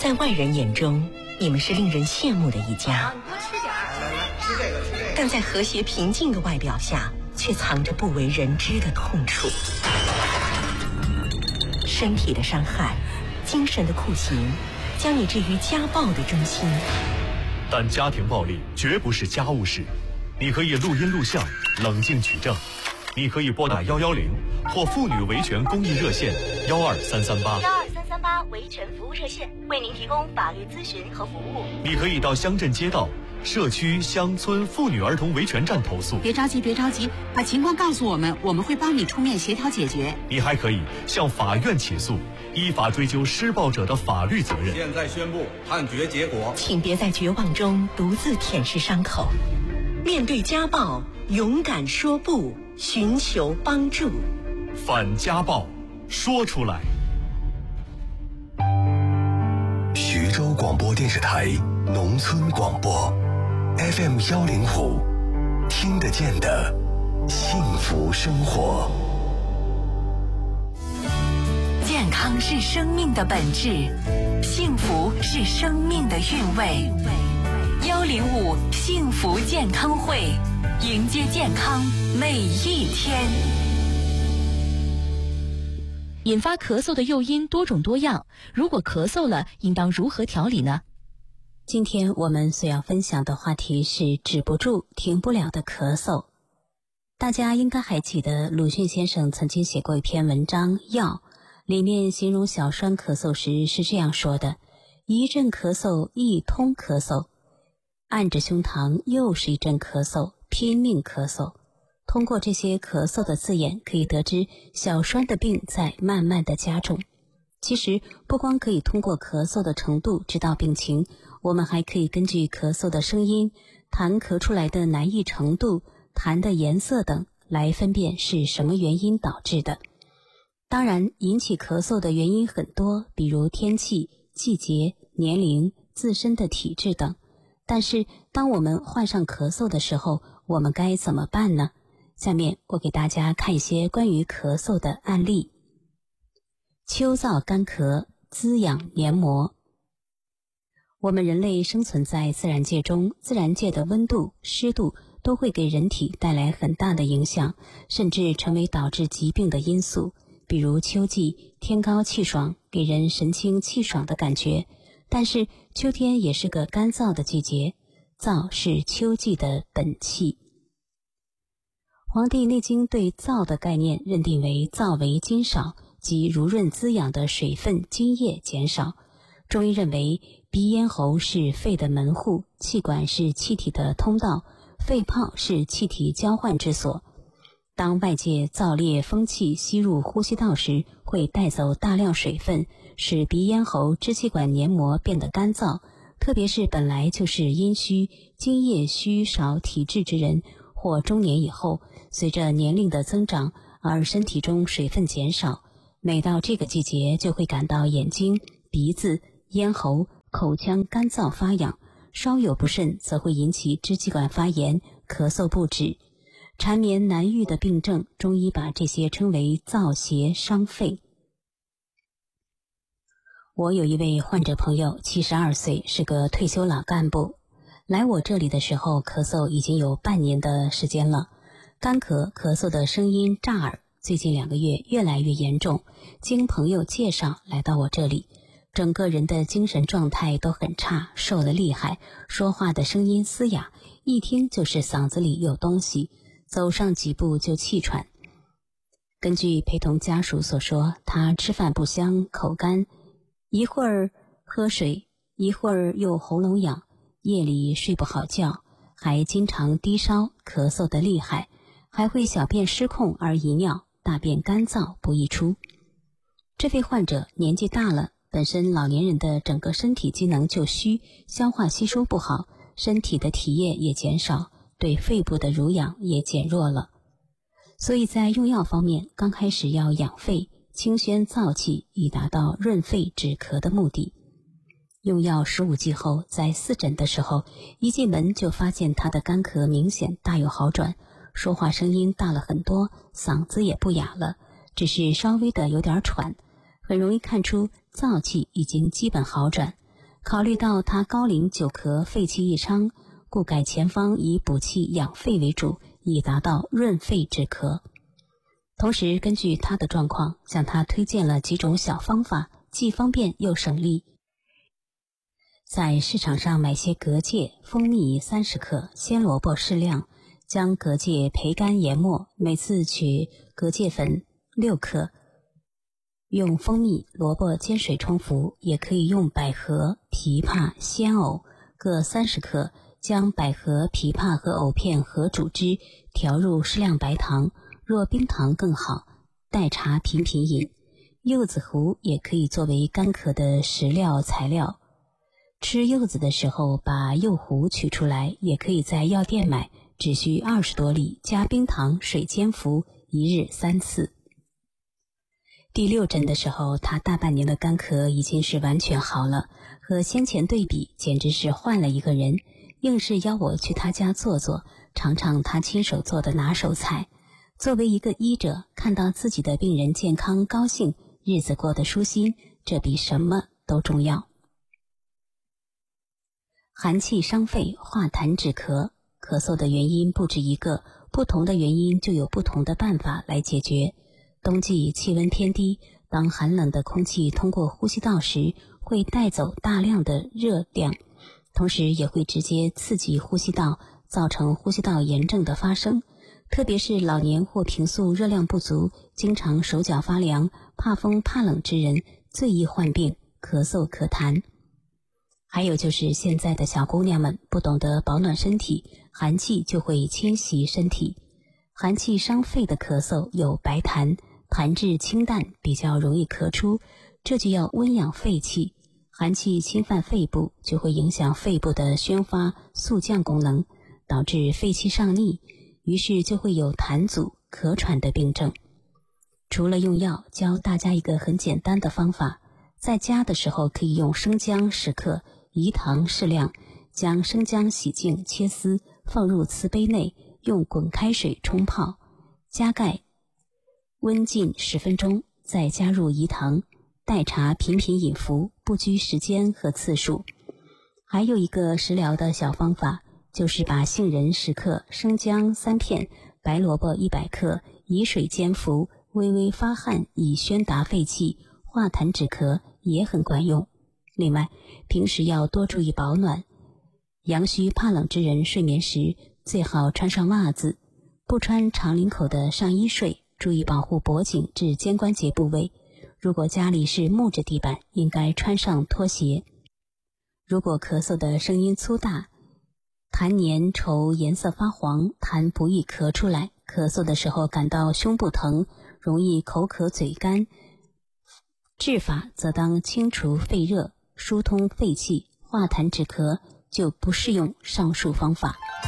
在外人眼中，你们是令人羡慕的一家。 你多吃点儿。 来，吃这个。 但在和谐平静的外表下，却藏着不为人知的痛处。身体的伤害，精神的酷刑，将你置于家暴的中心。 但家庭暴力绝不是家务事，你可以录音录像，冷静取证。你可以拨打110或妇女维权公益热线12338 维权服务热线，为您提供法律咨询和服务。 你可以到乡镇街道、社区、乡村妇女儿童维权站投诉。 别着急，把情况告诉我们，我们会帮你出面协调解决。 你还可以向法院起诉，依法追究施暴者的法律责任。 现在宣布判决结果， 请别在绝望中独自舔舐伤口，面对家暴，勇敢说不，寻求帮助。 反家暴，说出来。 徐州广播电视台农村广播 FM105，听得见的幸福生活。 健康是生命的本质，幸福是生命的韵味。105幸福健康会，迎接健康每一天。 引发咳嗽的诱因多种多样，如果咳嗽了，应当如何调理呢？ 今天我们所要分享的话题是止不住、停不了的咳嗽。大家应该还记得鲁迅先生曾经写过一篇文章《药》，里面形容小栓咳嗽时是这样说的：一阵咳嗽，一通咳嗽，按着胸膛又是一阵咳嗽，拼命咳嗽。通过这些咳嗽的字眼，可以得知小栓的病在慢慢的加重。其实不光可以通过咳嗽的程度知道病情，我们还可以根据咳嗽的声音、痰咳出来的难易程度、痰的颜色等来分辨是什么原因导致的。当然，引起咳嗽的原因很多，比如天气、季节、年龄、自身的体质等。但是当我们患上咳嗽的时候，我们该怎么办呢？下面我给大家看一些关于咳嗽的案例。秋燥干咳，滋养黏膜。我们人类生存在自然界中，自然界的温度、湿度都会给人体带来很大的影响，甚至成为导致疾病的因素。比如秋季天高气爽，给人神清气爽的感觉，但是秋天也是个干燥的季节，燥是秋季的本气。黄帝内经对燥的概念认定为燥为津少，即濡润滋养的水分津液减少。中医认为鼻咽喉是肺的门户，气管是气体的通道，肺泡是气体交换之所。当外界燥烈风气吸入呼吸道时，会带走大量水分，使鼻咽喉支气管黏膜变得干燥，特别是本来就是阴虚、津液虚少体质之人，或中年以后，随着年龄的增长而身体中水分减少，每到这个季节就会感到眼睛、鼻子、咽喉、口腔干燥发痒，稍有不慎则会引起支气管发炎，咳嗽不止。缠绵难愈的病症，中医把这些称为燥邪伤肺。我有一位患者朋友，72岁，是个退休老干部。来我这里的时候，咳嗽已经有半年的时间了，干咳，咳嗽的声音炸耳，最近2个月越来越严重。经朋友介绍来到我这里，整个人的精神状态都很差，瘦得厉害，说话的声音嘶哑，一听就是嗓子里有东西，走上几步就气喘。根据陪同家属所说，他吃饭不香，口干，一会儿喝水，一会儿又喉咙痒，夜里睡不好觉，还经常低烧，咳嗽得厉害，还会小便失控而遗尿，大便干燥不易出。这位患者年纪大了，本身老年人的整个身体机能就虚，消化吸收不好，身体的体液也减少，对肺部的濡养也减弱了。所以在用药方面，刚开始要养肺，清宣燥气，以达到润肺止咳的目的。用药15剂后，在4诊的时候，一进门就发现他的干咳明显大有好转，说话声音大了很多，嗓子也不哑了，只是稍微的有点喘，很容易看出燥气已经基本好转。 考虑到他高龄久咳，肺气异常，故改前方以补气养肺为主，以达到润肺止咳。同时根据他的状况，向他推荐了几种小方法，既方便又省力。在市场上买些蛤蚧、蜂蜜30克，鲜萝卜适量，将蛤蚧焙干研末，每次取蛤蚧粉6克，用蜂蜜、萝卜煎水冲服，也可以用百合、枇杷、鲜藕各30克，将百合、枇杷和藕片合煮汁，调入适量白糖，若冰糖更好，代茶品品饮。柚子核也可以作为干咳的食料材料。吃柚子的时候，把柚核取出来，也可以在药店买，只需20多粒，加冰糖水煎服，1日3次。第6诊的时候，他大半年的干咳已经是完全好了，和先前对比，简直是换了一个人，硬是邀我去他家坐坐，尝尝他亲手做的拿手菜。作为一个医者，看到自己的病人健康高兴，日子过得舒心，这比什么都重要。寒气伤肺，化痰止咳，咳嗽的原因不止一个，不同的原因就有不同的办法来解决。冬季气温偏低，当寒冷的空气通过呼吸道时，会带走大量的热量，同时也会直接刺激呼吸道，造成呼吸道炎症的发生。特别是老年或平素热量不足，经常手脚发凉、怕风怕冷之人，最易患病，咳嗽咳痰。还有就是现在的小姑娘们不懂得保暖身体，寒气就会侵袭身体。寒气伤肺的咳嗽有白痰，痰质清淡，比较容易咳出，这就要温养肺气。寒气侵犯肺部，就会影响肺部的宣发肃降功能，导致肺气上逆，于是就会有痰阻、咳喘的病症。除了用药，教大家一个很简单的方法，在家的时候可以用生姜10克，饴糖适量，将生姜洗净切丝，放入瓷杯内，用滚开水冲泡，加盖，温浸10分钟，再加入饴糖，代茶品品饮服，不拘时间和次数。还有一个食疗的小方法，就是把杏仁10克、生姜3片、白萝卜100克，以水煎服，微微发汗，以宣达肺气，化痰止咳，也很管用。另外，平时要多注意保暖，阳虚怕冷之人睡眠时最好穿上袜子，不穿长领口的上衣睡，注意保护脖颈至肩关节部位。如果家里是木质地板，应该穿上拖鞋。如果咳嗽的声音粗大，痰粘稠，颜色发黄，痰不易咳出来，咳嗽的时候感到胸部疼，容易口渴嘴干，治法则当清除肺热，疏通肺气，化痰止咳，就不适用上述方法。